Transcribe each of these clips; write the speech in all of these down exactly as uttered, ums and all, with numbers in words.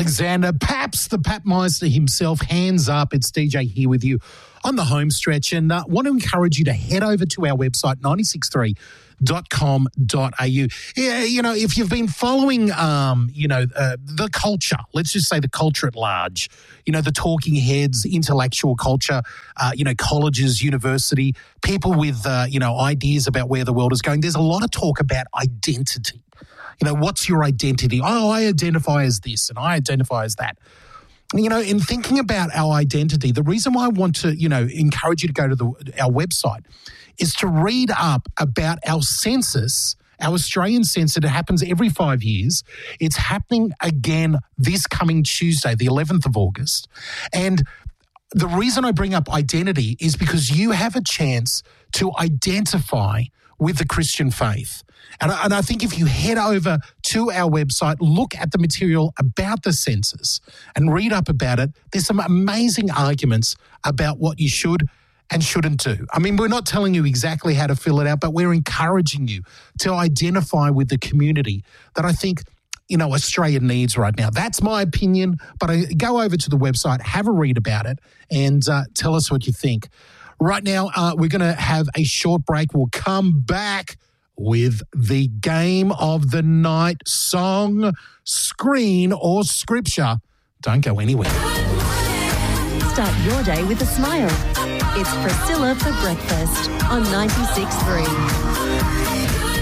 Alexander Paps, the Papmeister himself. Hands up. It's D J here with you on the home stretch, and uh, want to encourage you to head over to our website, nine six three dot com dot a u. Yeah, you know, if you've been following, um, you know, uh, the culture, let's just say the culture at large, you know, the talking heads, intellectual culture, uh, you know, colleges, university, people with, uh, you know, ideas about where the world is going. There's a lot of talk about identity. You know, what's your identity? Oh, I identify as this and I identify as that. You know, in thinking about our identity, the reason why I want to, you know, encourage you to go to the, our website is to read up about our census, our Australian census. It happens every five years. It's happening again this coming Tuesday, the eleventh of August. And the reason I bring up identity is because you have a chance to identify with the Christian faith. And I, and I think if you head over to our website, look at the material about the census and read up about it, there's some amazing arguments about what you should and shouldn't do. I mean, we're not telling you exactly how to fill it out, but we're encouraging you to identify with the community that I think, you know, Australia needs right now. That's my opinion, but I, go over to the website, have a read about it, and uh, tell us what you think. Right now, uh, we're going to have a short break. We'll come back with the game of the night, song, screen, or scripture. Don't go anywhere. Start your day with a smile. It's Priscilla for breakfast on ninety-six point three.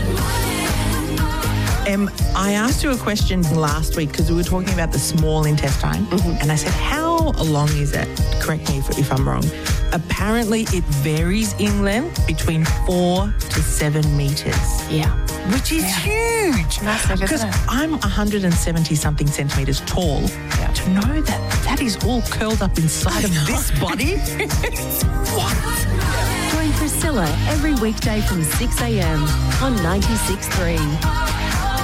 Um, I asked you a question last week because we were talking about the small intestine, mm-hmm. and I said, how long is it? Correct me if, if I'm wrong. Apparently, it varies in length between four to seven metres. Yeah. Which is yeah. huge. Massive, because I'm one hundred seventy something centimetres tall. Yeah. To know that that is all curled up inside of this body. What? Join Priscilla every weekday from six a.m. on ninety-six point three.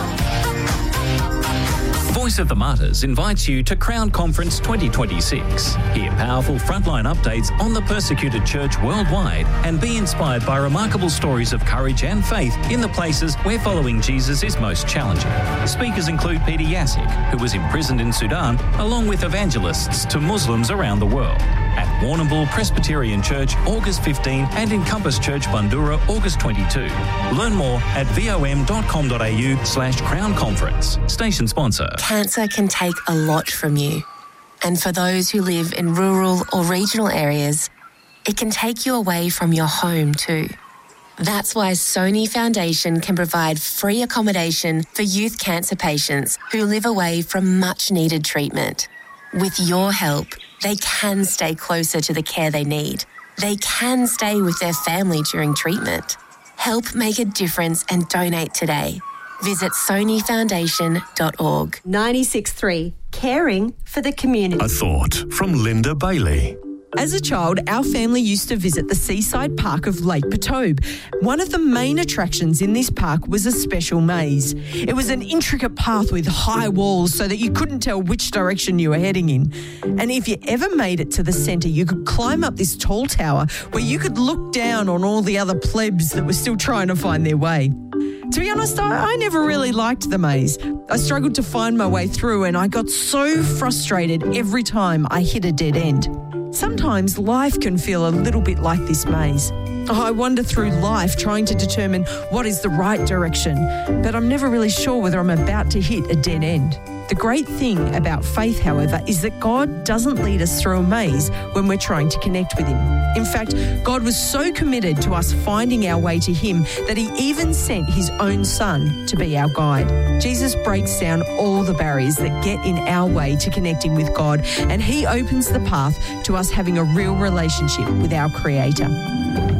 Voice of the Martyrs invites you to Crown Conference twenty twenty-six. Hear powerful frontline updates on the persecuted church worldwide and be inspired by remarkable stories of courage and faith in the places where following Jesus is most challenging. Speakers include Peter Yasik, who was imprisoned in Sudan, along with evangelists to Muslims around the world. At Warrnambool Presbyterian Church, August fifteenth, and in Compass Church, Bundoora, August twenty-second. Learn more at vom.com.au slash Crown Conference. Station sponsor. Cancer can take a lot from you. And for those who live in rural or regional areas, it can take you away from your home too. That's why Sony Foundation can provide free accommodation for youth cancer patients who live away from much-needed treatment. With your help, they can stay closer to the care they need. They can stay with their family during treatment. Help make a difference and donate today. Visit sony foundation dot org. ninety-six point three, caring for the community. A thought from Linda Bailey. As a child, our family used to visit the seaside park of Lake Patobe. One of the main attractions in this park was a special maze. It was an intricate path with high walls so that you couldn't tell which direction you were heading in. And if you ever made it to the centre, you could climb up this tall tower where you could look down on all the other plebs that were still trying to find their way. To be honest, I, I never really liked the maze. I struggled to find my way through and I got so frustrated every time I hit a dead end. Sometimes life can feel a little bit like this maze. I wander through life trying to determine what is the right direction, but I'm never really sure whether I'm about to hit a dead end. The great thing about faith, however, is that God doesn't lead us through a maze when we're trying to connect with Him. In fact, God was so committed to us finding our way to Him that He even sent His own Son to be our guide. Jesus breaks down all the barriers that get in our way to connecting with God, and He opens the path to us having a real relationship with our Creator.